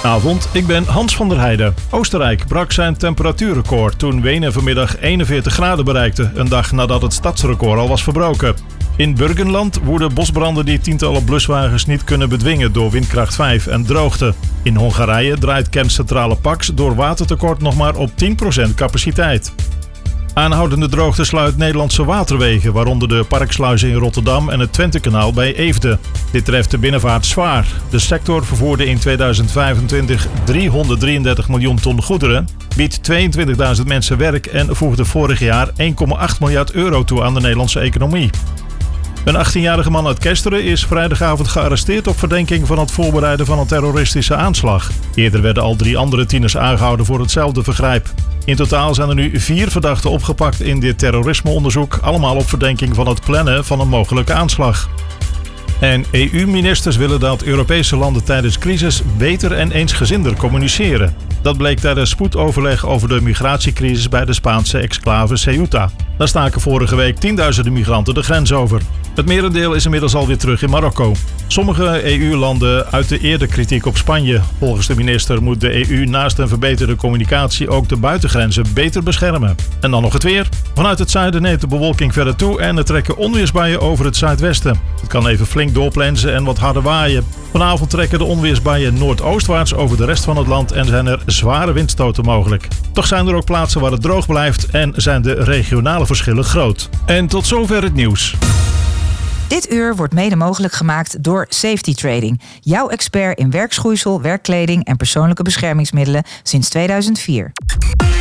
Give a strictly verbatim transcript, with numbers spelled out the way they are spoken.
Avond, ik ben Hans van der Heijden. Oostenrijk brak zijn temperatuurrecord toen Wenen vanmiddag eenenveertig graden bereikte, een dag nadat het stadsrecord al was verbroken. In Burgenland woeden bosbranden die tientallen bluswagens niet kunnen bedwingen door windkracht vijf en droogte. In Hongarije draait kerncentrale Paks door watertekort nog maar op tien procent capaciteit. Aanhoudende droogte sluit Nederlandse waterwegen, waaronder de parksluizen in Rotterdam en het Twentekanaal bij Eefde. Dit treft de binnenvaart zwaar. De sector vervoerde in tweeduizend vijfentwintig driehonderddrieëndertig miljoen ton goederen, biedt tweeëntwintigduizend mensen werk en voegde vorig jaar één komma acht miljard euro toe aan de Nederlandse economie. Een achttienjarige man uit Kesteren is vrijdagavond gearresteerd op verdenking van het voorbereiden van een terroristische aanslag. Eerder werden al drie andere tieners aangehouden voor hetzelfde vergrijp. In totaal zijn er nu vier verdachten opgepakt in dit terrorismeonderzoek, allemaal op verdenking van het plannen van een mogelijke aanslag. En E U-ministers willen dat Europese landen tijdens crisis beter en eensgezinder communiceren. Dat bleek tijdens spoedoverleg over de migratiecrisis bij de Spaanse exclave Ceuta. Daar staken vorige week tienduizenden migranten de grens over. Het merendeel is inmiddels alweer terug in Marokko. Sommige E U-landen uiten eerder kritiek op Spanje. Volgens de minister moet de E U naast een verbeterde communicatie ook de buitengrenzen beter beschermen. En dan nog het weer. Vanuit het zuiden neemt de bewolking verder toe en er trekken onweersbuien over het zuidwesten. Het kan even flink doorplensen en wat harder waaien. Vanavond trekken de onweersbuien noordoostwaarts over de rest van het land en zijn er zware windstoten mogelijk. Toch zijn er ook plaatsen waar het droog blijft en zijn de regionale verschillen groot. En tot zover het nieuws. Dit uur wordt mede mogelijk gemaakt door Safety Trading. Jouw expert in werkschoeisel, werkkleding en persoonlijke beschermingsmiddelen sinds tweeduizend vier.